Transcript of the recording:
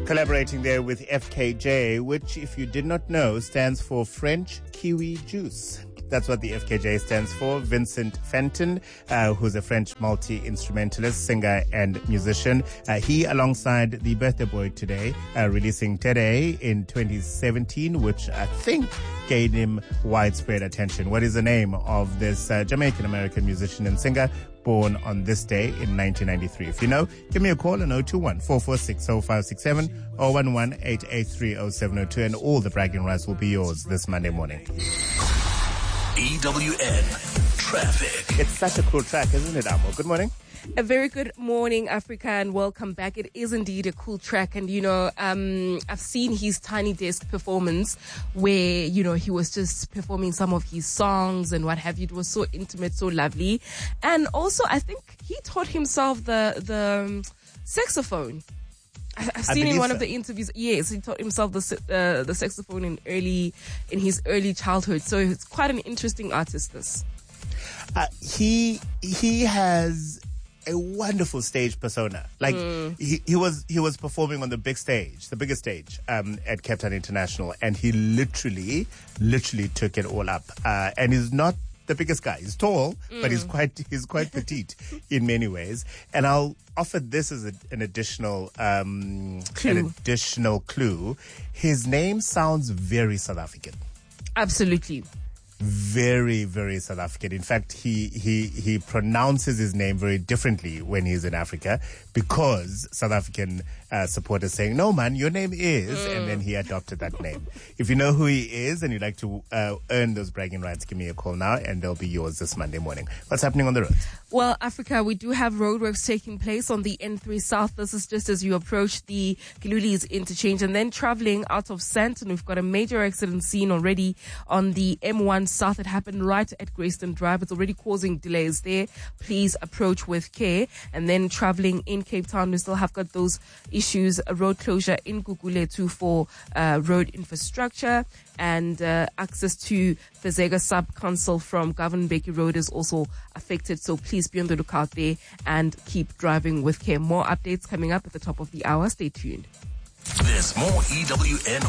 Collaborating there with FKJ, which, if you did not know, stands for French Kiwi Juice. That's what the FKJ stands for. Vincent Fenton, who's a French multi-instrumentalist, singer, and musician. He, alongside the birthday boy today, releasing Today in 2017, which I think gained him widespread attention. What is the name of this Jamaican-American musician and singer born on this day in 1993? If you know, give me a call on 021-446-0567 or 011-883-0702, and all the bragging rights will be yours this Monday morning. EWN Traffic. It's such a cool track, isn't it, Amo? Good morning. A very good morning, Africa, and welcome back. It is indeed a cool track. And, I've seen his Tiny Desk performance where, he was just performing some of his songs and what have you. It was so intimate, so lovely. And also, I think he taught himself the saxophone. I've seen in one of the interviews, yes, he taught himself the saxophone in his early childhood. So it's quite an interesting artist, this. He has a wonderful stage persona. Like he was performing on the biggest stage at Cape Town International, and he literally took it all up. And he's not the biggest guy. He's tall, but he's quite petite in many ways. And I'll offer this as an additional clue. His name sounds very South African. Absolutely. Very, very South African. In fact, he pronounces his name very differently when he's in Africa, because South African supporters saying, "No, man, your name is," and then he adopted that name. If you know who he is and you'd like to earn those bragging rights, give me a call now and they'll be yours this Monday morning. What's happening on the road? Well, Africa, we do have roadworks taking place on the N3 South. This is just as you approach the Giluli's interchange, and then traveling out of Sandton. We've got a major accident scene already on the M1 South. It happened right at Grayston Drive. It's already causing delays there. Please approach with care. And then traveling in Cape Town, we still have got those issues, a road closure in Gugulethu for road infrastructure, and access to the Zega sub-council from Governor Mbeki Road is also affected. So please be on the lookout there and keep driving with care. More updates coming up at the top of the hour. Stay tuned. There's more EWN